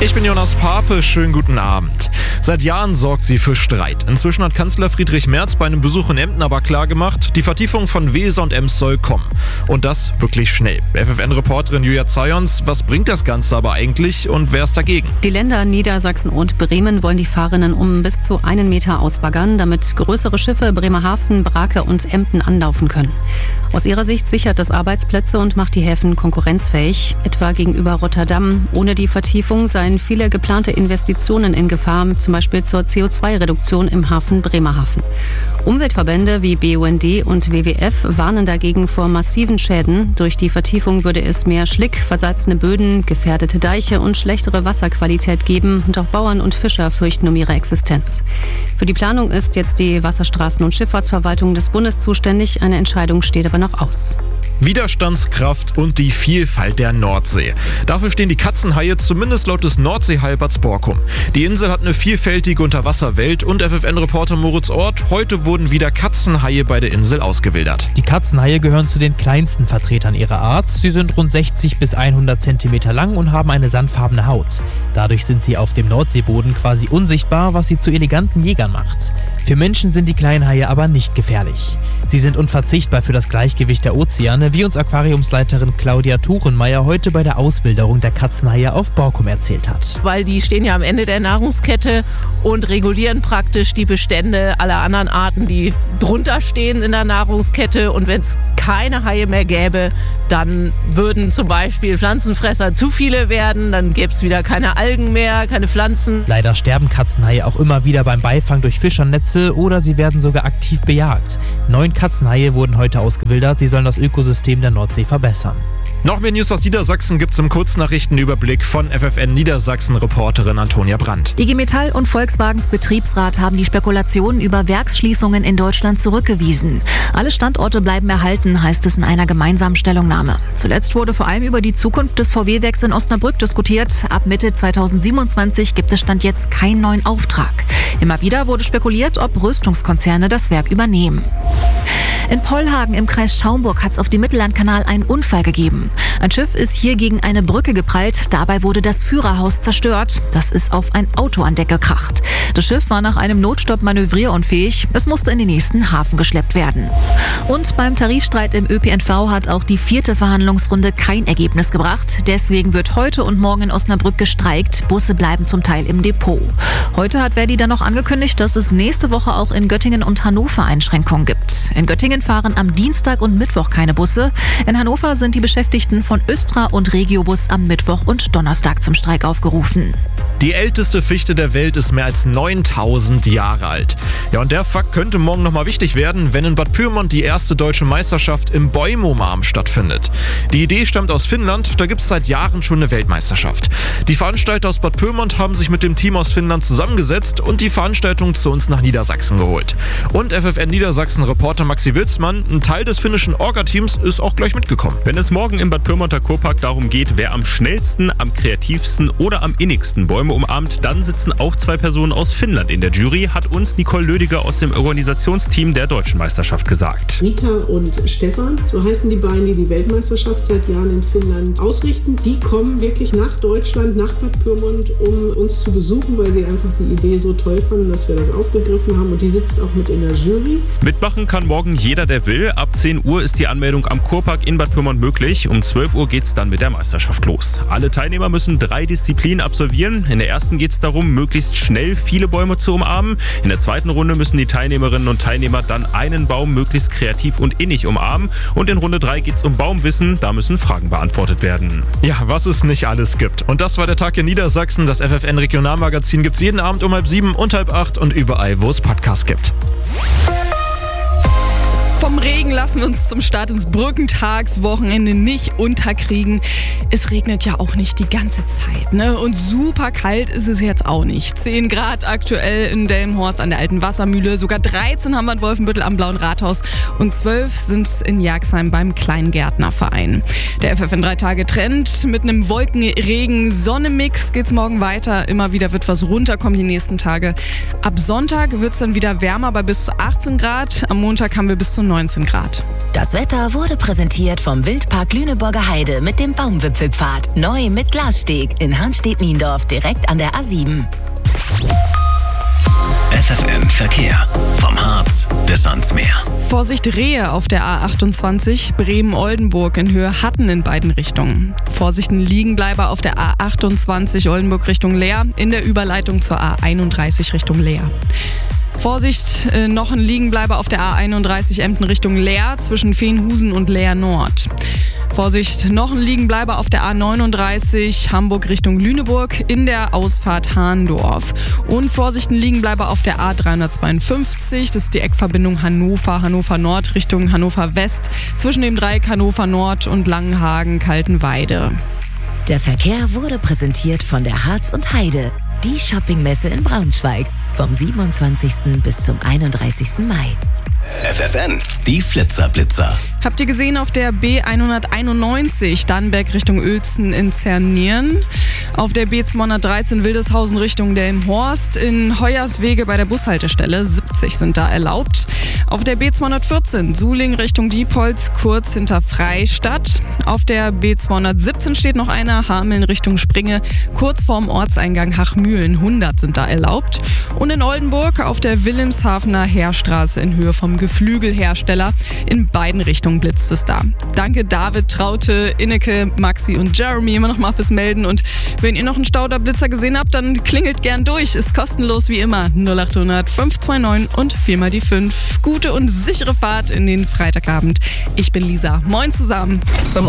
Ich bin Jonas Pape, schönen guten Abend. Seit Jahren sorgt sie für Streit. Inzwischen hat Kanzler Friedrich Merz bei einem Besuch in Emden aber klargemacht, die Vertiefung von Weser und Ems soll kommen. Und das wirklich schnell. FFN-Reporterin Julia Zajons, was bringt das Ganze aber eigentlich und wer ist dagegen? Die Länder Niedersachsen und Bremen wollen die Fahrerinnen um bis zu 1 Meter ausbaggern, damit größere Schiffe Bremerhaven, Brake und Emden anlaufen können. Aus ihrer Sicht sichert das Arbeitsplätze und macht die Häfen konkurrenzfähig, etwa gegenüber Rotterdam. Ohne die Vertiefung seien viele geplante Investitionen in Gefahr, zum Beispiel zur CO2-Reduktion im Hafen Bremerhaven. Umweltverbände wie BUND und WWF warnen dagegen vor massiven Schäden. Durch die Vertiefung würde es mehr Schlick, versalzene Böden, gefährdete Deiche und schlechtere Wasserqualität geben. Und auch Bauern und Fischer fürchten um ihre Existenz. Für die Planung ist jetzt die Wasserstraßen- und Schifffahrtsverwaltung des Bundes zuständig. Eine Entscheidung steht aber noch aus. Widerstandskraft und die Vielfalt der Nordsee. Dafür stehen die Katzenhaie zumindest laut des Nordseeheilbads Borkum. Die Insel hat eine vielfältige Unterwasserwelt und FFN-Reporter Moritz Ort, heute wurden wieder Katzenhaie bei der Insel ausgewildert. Die Katzenhaie gehören zu den kleinsten Vertretern ihrer Art. Sie sind rund 60 bis 100 cm lang und haben eine sandfarbene Haut. Dadurch sind sie auf dem Nordseeboden quasi unsichtbar, was sie zu eleganten Jägern macht. Für Menschen sind die kleinen Haie aber nicht gefährlich. Sie sind unverzichtbar für das Gleichgewicht der Ozeane, wie uns Aquariumsleiterin Claudia Tuchenmeier heute bei der Auswilderung der Katzenhaie auf Borkum erzählt hat. Weil die stehen ja am Ende der Nahrungskette und regulieren praktisch die Bestände aller anderen Arten, die drunter stehen in der Nahrungskette. Und wenn es keine Haie mehr gäbe, dann würden zum Beispiel Pflanzenfresser zu viele werden, dann gäbe es wieder keine Algen mehr, keine Pflanzen. Leider sterben Katzenhaie auch immer wieder beim Beifang durch Fischernetze oder sie werden sogar aktiv bejagt. 9 Katzenhaie wurden heute ausgewildert, sie sollen das Ökosystem der Nordsee verbessern. Noch mehr News aus Niedersachsen gibt's im Kurznachrichtenüberblick von FFN Niedersachsen-Reporterin Antonia Brandt. IG Metall und Volkswagens Betriebsrat haben die Spekulationen über Werksschließungen in Deutschland zurückgewiesen. Alle Standorte bleiben erhalten, heißt es in einer gemeinsamen Stellungnahme. Zuletzt wurde vor allem über die Zukunft des VW-Werks in Osnabrück diskutiert. Ab Mitte 2027 gibt es Stand jetzt keinen neuen Auftrag. Immer wieder wurde spekuliert, ob Rüstungskonzerne das Werk übernehmen. In Pollhagen im Kreis Schaumburg hat es auf dem Mittellandkanal einen Unfall gegeben. Ein Schiff ist hier gegen eine Brücke geprallt. Dabei wurde das Führerhaus zerstört. Das ist auf ein Auto an Deck gekracht. Das Schiff war nach einem Notstopp manövrierunfähig. Es musste in den nächsten Hafen geschleppt werden. Und beim Tarifstreit im ÖPNV hat auch die 4. Verhandlungsrunde kein Ergebnis gebracht. Deswegen wird heute und morgen in Osnabrück gestreikt. Busse bleiben zum Teil im Depot. Heute hat Verdi dann noch angekündigt, dass es nächste Woche auch in Göttingen und Hannover Einschränkungen gibt. In Göttingen fahren am Dienstag und Mittwoch keine Busse. In Hannover sind die Beschäftigten von Östra und Regiobus am Mittwoch und Donnerstag zum Streik aufgerufen. Die älteste Fichte der Welt ist mehr als 9000 Jahre alt. Ja, und der Fakt könnte morgen nochmal wichtig werden, wenn in Bad Pyrmont die erste deutsche Meisterschaft im Bäume umarmen stattfindet. Die Idee stammt aus Finnland, da gibt es seit Jahren schon eine Weltmeisterschaft. Die Veranstalter aus Bad Pyrmont haben sich mit dem Team aus Finnland zusammengesetzt und die Veranstaltung zu uns nach Niedersachsen geholt. Und FFN Niedersachsen-Reporter Maxi Wilsmann, ein Teil des finnischen Orga-Teams, ist auch gleich mitgekommen. Wenn es morgen im Bad Pyrmonter Kurpark darum geht, wer am schnellsten, am kreativsten oder am innigsten Bäume umarmt, dann sitzen auch 2 Personen aus Finnland in der Jury, hat uns Nicole Lödiger aus dem Organisationsteam der Deutschen Meisterschaft gesagt. Rita und Stefan, so heißen die beiden, die die Weltmeisterschaft seit Jahren in Finnland ausrichten. Die kommen wirklich nach Deutschland, nach Bad Pyrmont, um uns zu besuchen, weil sie einfach die Idee so toll fanden, dass wir das aufgegriffen haben. Und die sitzt auch mit in der Jury. Mitmachen kann morgen jeder, der will. Ab 10 Uhr ist die Anmeldung am Kurpark in Bad Pyrmont möglich. Um 12 Uhr geht's dann mit der Meisterschaft los. Alle Teilnehmer müssen 3 Disziplinen absolvieren. In der ersten geht es darum, möglichst schnell viele Bäume zu umarmen. In der zweiten Runde müssen die Teilnehmerinnen und Teilnehmer dann einen Baum möglichst kreativ und innig umarmen. Und in Runde 3 geht es um Baumwissen. Da müssen Fragen beantwortet werden. Ja, was es nicht alles gibt. Und das war der Tag in Niedersachsen. Das FFN Regionalmagazin gibt's jeden Abend um 7:30 und 7:30 und überall, wo es Podcasts gibt. Vom Regen lassen wir uns zum Start ins Brückentagswochenende nicht unterkriegen. Es regnet ja auch nicht die ganze Zeit, ne? Und super kalt ist es jetzt auch nicht. 10 Grad aktuell in Delmenhorst an der alten Wassermühle, sogar 13 haben wir in Wolfenbüttel am Blauen Rathaus und 12 sind es in Jagsheim beim Kleingärtnerverein. Der FFN 3-Tage-Trend mit einem Wolken-Regen-Sonne-Mix geht's morgen weiter. Immer wieder wird was runterkommen die nächsten Tage. Ab Sonntag wird's dann wieder wärmer bei bis zu 18 Grad. Am Montag haben wir bis zu 19 Grad. Das Wetter wurde präsentiert vom Wildpark Lüneburger Heide mit dem Baumwipfelpfad. Neu mit Glassteg in Hanstedt-Niendorf direkt an der A7. FFN Verkehr. Vom Harz bis ans Meer. Vorsicht Rehe auf der A28 Bremen-Oldenburg in Höhe Hatten in beiden Richtungen. Vorsicht Liegenbleiber auf der A28 Oldenburg Richtung Leer in der Überleitung zur A31 Richtung Leer. Vorsicht, noch ein Liegenbleiber auf der A31 Emden Richtung Leer zwischen Veenhusen und Leer Nord. Vorsicht, noch ein Liegenbleiber auf der A39 Hamburg Richtung Lüneburg in der Ausfahrt Hahndorf. Und Vorsicht, ein Liegenbleiber auf der A352, das ist die Eckverbindung Hannover Nord Richtung Hannover West zwischen dem Dreieck Hannover Nord und Langenhagen-Kaltenweide. Der Verkehr wurde präsentiert von der Harz und Heide, die Shoppingmesse in Braunschweig, vom 27. bis zum 31. Mai. FFN, die Flitzer-Blitzer. Habt ihr gesehen auf der B191 Dannenberg Richtung Uelzen in Zernieren? Auf der B213 Wildeshausen Richtung Delmenhorst in Hoyerswege bei der Bushaltestelle 70 sind da erlaubt. Auf der B214 Suling Richtung Diepholz kurz hinter Freistadt. Auf der B217 steht noch einer, Hameln Richtung Springe kurz vorm Ortseingang Hachmühlen 100 sind da erlaubt. Und in Oldenburg auf der Wilhelmshavener Heerstraße in Höhe vom Geflügelhersteller in beiden Richtungen blitzt es da. Danke David, Traute, Inneke, Maxi und Jeremy immer noch mal fürs Melden. Und wenn ihr noch einen Stauderblitzer gesehen habt, dann klingelt gern durch. Ist kostenlos wie immer. 0800 529 und 4 mal die 5. Gute und sichere Fahrt in den Freitagabend. Ich bin Lisa. Moin zusammen. Beim